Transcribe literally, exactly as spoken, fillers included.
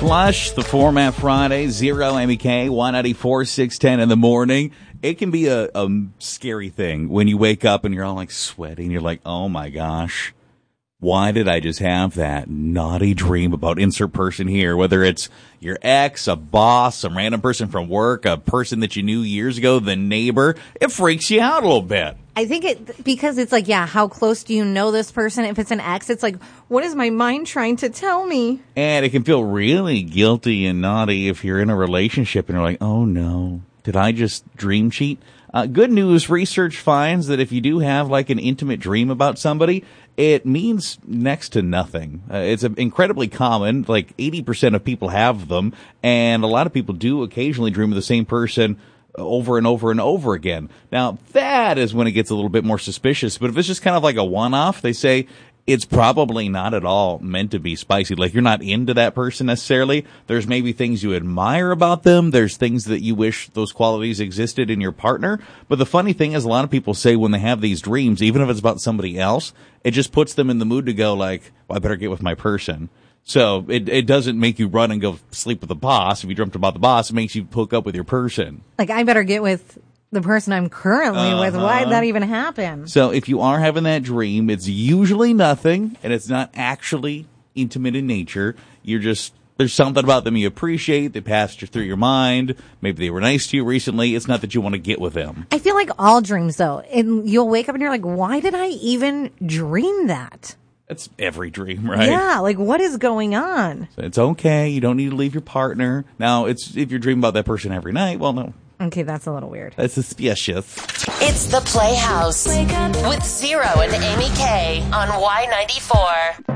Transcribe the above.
Plus, the Format Friday, Zero, M E K, one ninety-four, six ten in the morning. It can be a, a scary thing when you wake up and you're all like sweating. You're like, oh my gosh, why did I just have that naughty dream about insert person here? Whether it's your ex, a boss, some random person from work, a person that you knew years ago, the neighbor. It freaks you out a little bit. I think it, because it's like, yeah, how close do you know this person? If it's an ex, it's like, what is my mind trying to tell me? And it can feel really guilty and naughty if you're in a relationship and you're like, oh no, did I just dream cheat? Uh, good news, research finds that if you do have like an intimate dream about somebody, it means next to nothing. Uh, it's uh, incredibly common, like eighty percent of people have them, and a lot of people do occasionally dream of the same person over and over and over again. Now, that is when it gets a little bit more suspicious, but if it's just kind of like a one-off, they say it's probably not at all meant to be spicy. Like, you're not into that person necessarily. There's maybe things you admire about them. There's things that you wish those qualities existed in your partner. But the funny thing is, a lot of people say when they have these dreams, even if it's about somebody else, it just puts them in the mood to go like, well, I better get with my person. So it it doesn't make you run and go sleep with the boss. If you dreamt about the boss, it makes you hook up with your person. Like, I better get with the person I'm currently uh-huh. with. Why'd that even happen? So if you are having that dream, it's usually nothing, and it's not actually intimate in nature. You're just, there's something about them you appreciate. They passed through your mind. Maybe they were nice to you recently. It's not that you want to get with them. I feel like all dreams, though, and you'll wake up and you're like, why did I even dream that? That's every dream, right? Yeah, like, what is going on? So it's okay. You don't need to leave your partner. Now, it's if you're dreaming about that person every night, well, no. Okay, that's a little weird. That's suspicious. It's the Playhouse with Zero and Amy K on Y ninety-four.